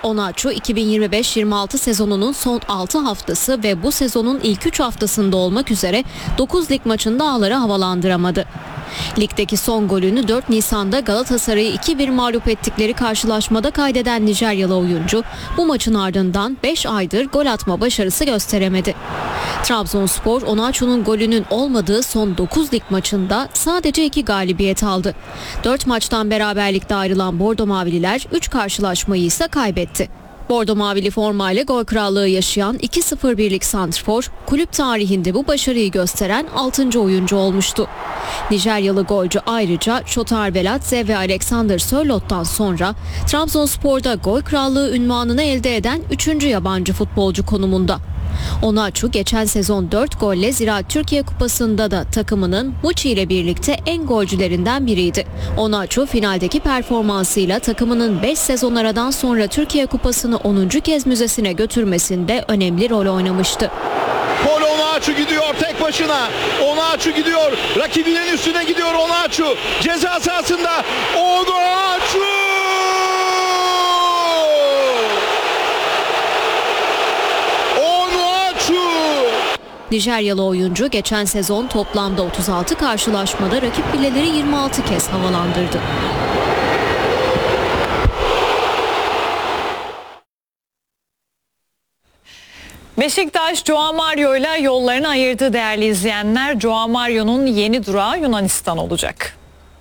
Onaçu 2025-26 sezonunun son 6 haftası ve bu sezonun ilk 3 haftasında olmak üzere 9 lig maçında ağları havalandıramadı. Ligdeki son golünü 4 Nisan'da Galatasaray'ı 2-1 mağlup ettikleri karşılaşmada kaydeden Nijeryalı oyuncu bu maçın ardından 5 aydır gol atma başarısı gösteremedi. Trabzonspor Onaçu'nun golünün olmadığı son 9 lig maçında sadece 2 galibiyet aldı. 4 maçtan beraberlikte ayrılan Bordo Mavililer 3 karşılaşmayı ise kaybetti. Bordo Mavili formayla gol krallığı yaşayan 2-0 birlik santrfor, kulüp tarihinde bu başarıyı gösteren 6. oyuncu olmuştu. Nijeryalı golcü ayrıca Shotar Veladze ve Alexander Sörlot'tan sonra Trabzonspor'da gol krallığı unvanını elde eden 3. yabancı futbolcu konumunda. Onaçu geçen sezon 4 golle Ziraat Türkiye Kupası'nda da takımının Muçi ile birlikte en golcülerinden biriydi. Onaçu finaldeki performansıyla takımının 5 sezon aradan sonra Türkiye Kupası'nı 10. kez müzesine götürmesinde önemli rol oynamıştı. Gol, Onaçu gidiyor tek başına. Onaçu gidiyor. Rakibinin üstüne gidiyor Onaçu. Ceza sahasında Onaçu! Nijeryalı oyuncu geçen sezon toplamda 36 karşılaşmada rakip bileleri 26 kez havalandırdı. Beşiktaş, Joao Mario ile yollarını ayırdı değerli izleyenler. Joao Mario'nun yeni durağı Yunanistan olacak.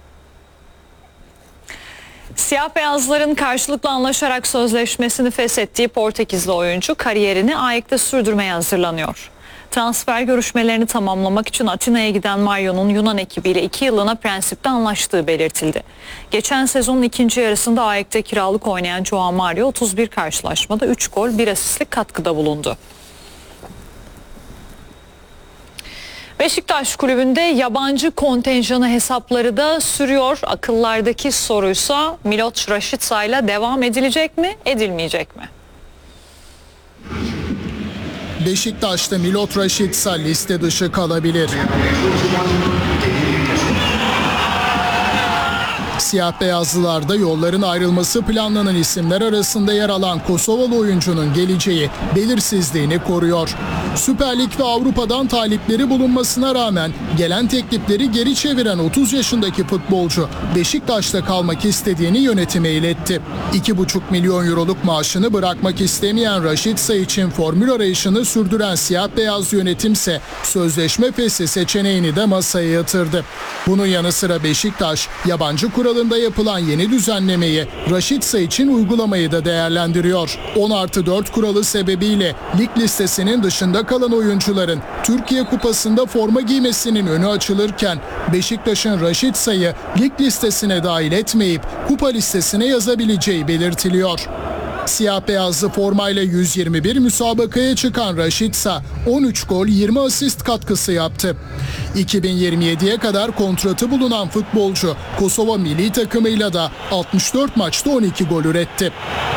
Siyah beyazların karşılıklı anlaşarak sözleşmesini feshettiği Portekizli oyuncu kariyerini AEK'te sürdürmeye hazırlanıyor. Transfer görüşmelerini tamamlamak için Atina'ya giden Mario'nun Yunan ekibiyle 2 yıllığına prensipte anlaştığı belirtildi. Geçen sezonun ikinci yarısında AEK'te kiralık oynayan Joao Mario 31 karşılaşmada 3 gol 1 asistlik katkıda bulundu. Beşiktaş kulübünde yabancı kontenjanı hesapları da sürüyor. Akıllardaki soruysa Milot Rashica ile devam edilecek mi, edilmeyecek mi? Beşiktaş'ta Milot Rashica liste dışı kalabilir. Siyah beyazlılarda yolların ayrılması planlanan isimler arasında yer alan Kosovalı oyuncunun geleceği belirsizliğini koruyor. Süper Lig ve Avrupa'dan talipleri bulunmasına rağmen gelen teklifleri geri çeviren 30 yaşındaki futbolcu Beşiktaş'ta kalmak istediğini yönetime iletti. 2,5 milyon euroluk maaşını bırakmak istemeyen Rashica için formül arayışını sürdüren siyah beyaz yönetimse sözleşme fesli seçeneğini de masaya yatırdı. Bunun yanı sıra Beşiktaş yabancı kuralında yapılan yeni düzenlemeyi Rashica için uygulamayı da değerlendiriyor. 10+4 kuralı sebebiyle lig listesinin dışında kalan oyuncuların Türkiye Kupası'nda forma giymesinin önü açılırken Beşiktaş'ın Rashica'yı lig listesine dahil etmeyip kupa listesine yazabileceği belirtiliyor. Siyah beyazlı formayla 121 müsabakaya çıkan Rashica 13 gol 20 asist katkısı yaptı. 2027'ye kadar kontratı bulunan futbolcu Kosova milli takımıyla da 64 maçta 12 gol üretti.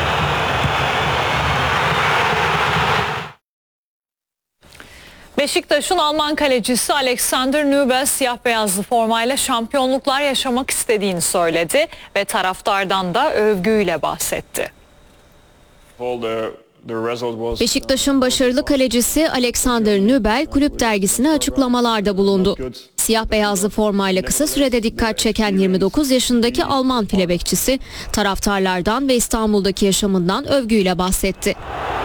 Beşiktaş'ın Alman kalecisi Alexander Nübel siyah beyazlı formayla şampiyonluklar yaşamak istediğini söyledi ve taraftardan da övgüyle bahsetti. Beşiktaş'ın başarılı kalecisi Alexander Nübel kulüp dergisine açıklamalarda bulundu. Siyah beyazlı formayla kısa sürede dikkat çeken 29 yaşındaki Alman file bekçisi taraftarlardan ve İstanbul'daki yaşamından övgüyle bahsetti.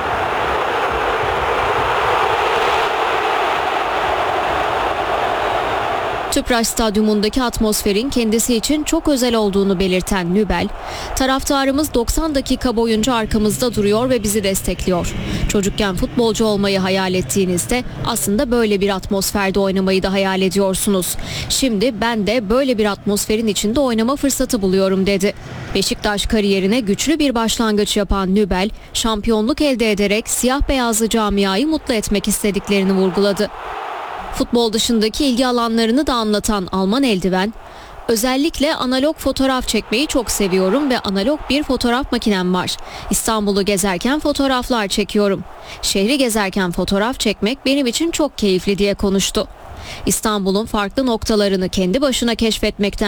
Tüpraş Stadyumundaki atmosferin kendisi için çok özel olduğunu belirten Nübel, taraftarımız 90 dakika boyunca arkamızda duruyor ve bizi destekliyor. Çocukken futbolcu olmayı hayal ettiğinizde aslında böyle bir atmosferde oynamayı da hayal ediyorsunuz. Şimdi ben de böyle bir atmosferin içinde oynama fırsatı buluyorum dedi. Beşiktaş kariyerine güçlü bir başlangıç yapan Nübel, şampiyonluk elde ederek siyah beyazlı camiayı mutlu etmek istediklerini vurguladı. Futbol dışındaki ilgi alanlarını da anlatan Alman eldiven, özellikle analog fotoğraf çekmeyi çok seviyorum ve analog bir fotoğraf makinem var. İstanbul'u gezerken fotoğraflar çekiyorum. Şehri gezerken fotoğraf çekmek benim için çok keyifli diye konuştu. İstanbul'un farklı noktalarını kendi başına keşfetmekten